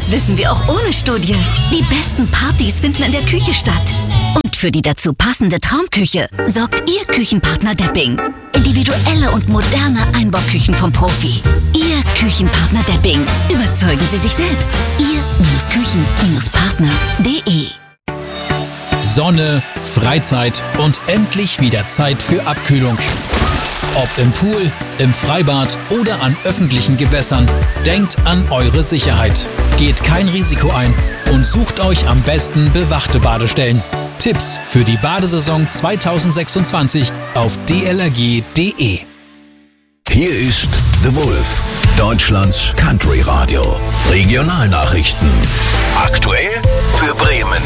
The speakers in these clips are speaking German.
Das wissen wir auch ohne Studie. Die besten Partys finden in der Küche statt. Und für die dazu passende Traumküche sorgt Ihr Küchenpartner Depping. Individuelle und moderne Einbauküchen vom Profi. Ihr Küchenpartner Depping. Überzeugen Sie sich selbst. Ihr-Küchen-Partner.de. Sonne, Freizeit und endlich wieder Zeit für Abkühlung. Ob im Pool, im Freibad oder an öffentlichen Gewässern, denkt an eure Sicherheit. Geht kein Risiko ein und sucht euch am besten bewachte Badestellen. Tipps für die Badesaison 2026 auf dlrg.de. Hier ist The Wolf, Deutschlands Country Radio. Regionalnachrichten. Aktuell für Bremen.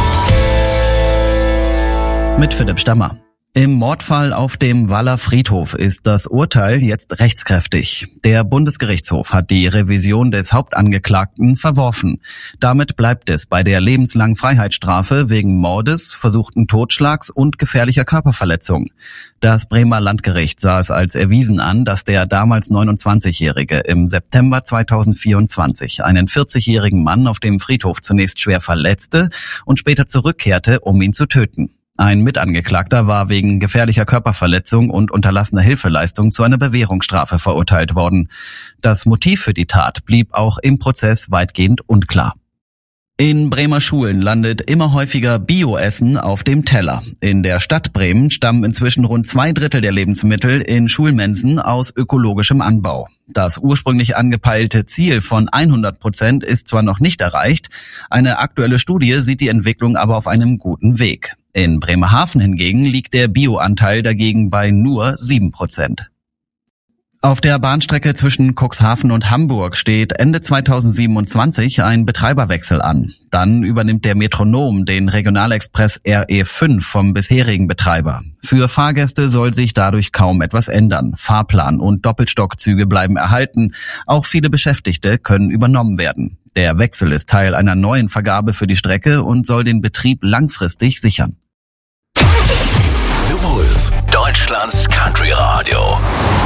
Mit Philipp Stammer. Im Mordfall auf dem Waller Friedhof ist das Urteil jetzt rechtskräftig. Der Bundesgerichtshof hat die Revision des Hauptangeklagten verworfen. Damit bleibt es bei der lebenslangen Freiheitsstrafe wegen Mordes, versuchten Totschlags und gefährlicher Körperverletzung. Das Bremer Landgericht sah es als erwiesen an, dass der damals 29-Jährige im September 2024 einen 40-jährigen Mann auf dem Friedhof zunächst schwer verletzte und später zurückkehrte, um ihn zu töten. Ein Mitangeklagter war wegen gefährlicher Körperverletzung und unterlassener Hilfeleistung zu einer Bewährungsstrafe verurteilt worden. Das Motiv für die Tat blieb auch im Prozess weitgehend unklar. In Bremer Schulen landet immer häufiger Bioessen auf dem Teller. In der Stadt Bremen stammen inzwischen rund 2/3 der Lebensmittel in Schulmensen aus ökologischem Anbau. Das ursprünglich angepeilte Ziel von 100% ist zwar noch nicht erreicht, eine aktuelle Studie sieht die Entwicklung aber auf einem guten Weg. In Bremerhaven hingegen liegt der Bioanteil dagegen bei nur 7%. Auf der Bahnstrecke zwischen Cuxhaven und Hamburg steht Ende 2027 ein Betreiberwechsel an. Dann übernimmt der Metronom den Regionalexpress RE5 vom bisherigen Betreiber. Für Fahrgäste soll sich dadurch kaum etwas ändern. Fahrplan und Doppelstockzüge bleiben erhalten. Auch viele Beschäftigte können übernommen werden. Der Wechsel ist Teil einer neuen Vergabe für die Strecke und soll den Betrieb langfristig sichern. The Wolf, Deutschlands Country Radio.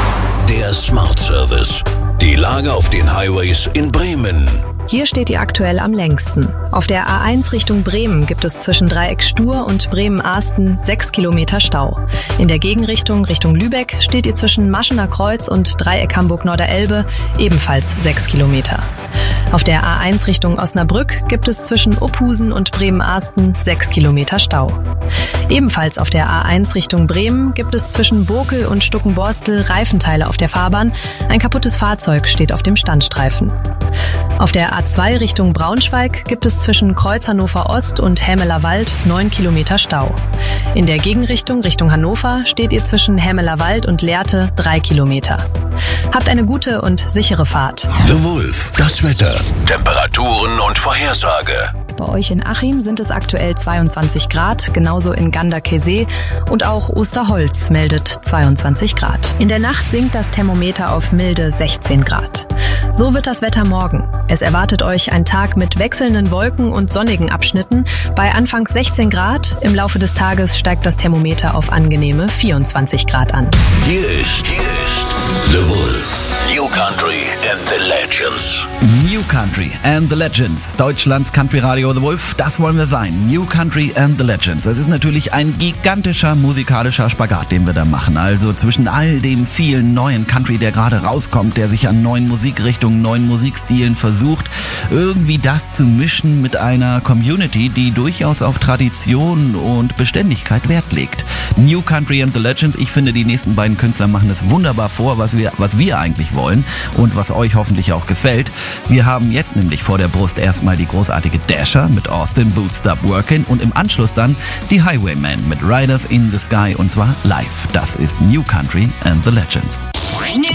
Der Smart Service. Die Lage auf den Highways in Bremen. Hier steht ihr aktuell am längsten. Auf der A1 Richtung Bremen gibt es zwischen Dreieck Stur und Bremen-Ahsten 6 Kilometer Stau. In der Gegenrichtung Richtung Lübeck steht ihr zwischen Maschener Kreuz und Dreieck Hamburg-Norderelbe ebenfalls 6 Kilometer. Auf der A1 Richtung Osnabrück gibt es zwischen Opphusen und Bremen-Ahsten 6 Kilometer Stau. Ebenfalls auf der A1 Richtung Bremen gibt es zwischen Bokel und Stuckenborstel Reifenteile auf der Fahrbahn. Ein kaputtes Fahrzeug steht auf dem Standstreifen. Auf der A2 Richtung Braunschweig gibt es zwischen Kreuz Hannover Ost und Hämeler Wald 9 Kilometer Stau. In der Gegenrichtung Richtung Hannover steht ihr zwischen Hämeler Wald und Lehrte 3 Kilometer. Habt eine gute und sichere Fahrt. The Wolf, das Wetter, Temperaturen und Vorhersage. Bei euch in Achim sind es aktuell 22 Grad, genauso in Ganderkesee und auch Osterholz meldet 22 Grad. In der Nacht sinkt das Thermometer auf milde 16 Grad. So wird das Wetter morgen. Es erwartet euch ein Tag mit wechselnden Wolken und sonnigen Abschnitten. Bei anfangs 16 Grad, im Laufe des Tages steigt das Thermometer auf angenehme 24 Grad an. Hier ist The Wolf, New Country and the Legends. New Country and the Legends. Deutschlands Country Radio The Wolf, das wollen wir sein. New Country and the Legends. Es ist natürlich ein gigantischer musikalischer Spagat, den wir da machen. Also zwischen all dem vielen neuen Country, der gerade rauskommt, der sich an neuen Musikrichtungen, neuen Musikstilen versucht, irgendwie das zu mischen mit einer Community, die durchaus auf Tradition und Beständigkeit Wert legt. New Country and the Legends. Ich finde, die nächsten beiden Künstler machen es wunderbar vor, was wir eigentlich wollen und was euch hoffentlich auch gefällt. Wir haben jetzt nämlich vor der Brust erstmal die großartige Dasher mit Austin Boots Stop Workin' und im Anschluss dann die Highwaymen mit Riders in the Sky und zwar live. Das ist New Country and the Legends.